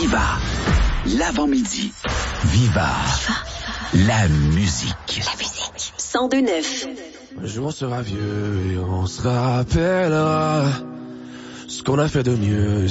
Viva. L'avant-midi. Viva. La musique. 102.9. Un jour on sera vieux et on se rappellera ce qu'on a fait de mieux.